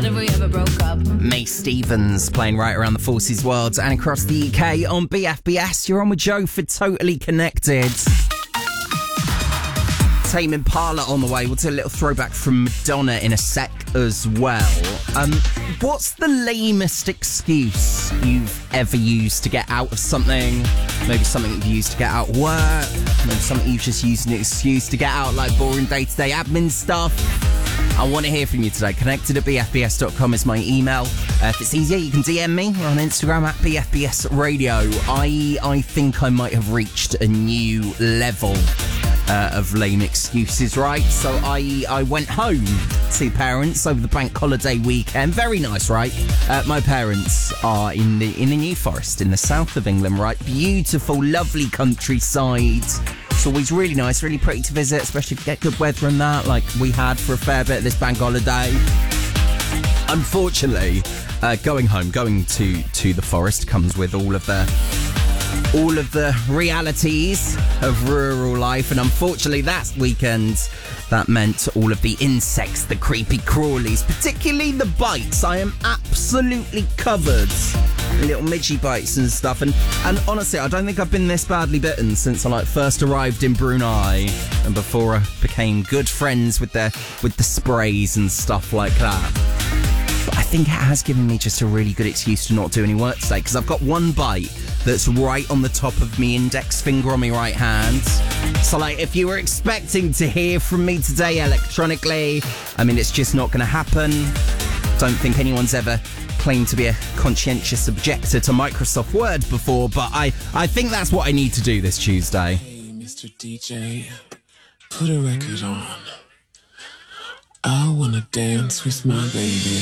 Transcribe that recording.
What if we ever broke up? May Stevens playing right around the Forces world and across the UK on BFBS. You're on with Joe for Totally Connected. Tame Impala on the way. We'll do a little throwback from Madonna in a sec as well. What's the lamest excuse you've ever used to get out of something? Maybe something you've used to get out of work. Maybe something you've just used an excuse to get out, like boring day-to-day admin stuff. I want to hear from you today. Connected at bfbs.com is my email. If it's easier, you can DM me on Instagram at BFBS Radio. I think I might have reached a new level of lame excuses, right? So I went home to parents over the bank holiday weekend. Very nice, right? My parents are in the New Forest in the south of England, right? Beautiful, lovely countryside. It's always really nice, really pretty to visit, especially if you get good weather and that, like we had for a fair bit of this bank holiday. Unfortunately, going to the forest comes with all of the realities of rural life, and unfortunately that weekend that meant all of the insects, the creepy crawlies, particularly the bites. I am absolutely covered in little midgy bites and stuff, and honestly I don't think I've been this badly bitten since I first arrived in Brunei and before I became good friends with the sprays and stuff like that. But I think it has given me just a really good excuse to not do any work today, because I've got one bite that's right on the top of my index finger on my right hand. So if you were expecting to hear from me today electronically, I mean, it's just not going to happen. Don't think anyone's ever claimed to be a conscientious objector to Microsoft Word before, but I think that's what I need to do this Tuesday. Hey, Mr. DJ, put a record on. I wanna dance with my baby.